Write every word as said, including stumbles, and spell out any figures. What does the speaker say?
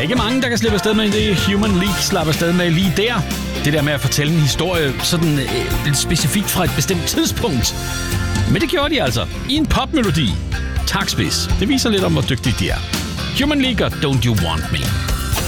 ikke mange, der kan slippe afsted med det. Human League slapper afsted med lige der. Det der med at fortælle en historie sådan øh, lidt specifikt fra et bestemt tidspunkt. Men det gjorde de altså i en popmelodi. Tak, Spids. Det viser lidt om, hvor dygtige de er. Human League og Don't You Want Me.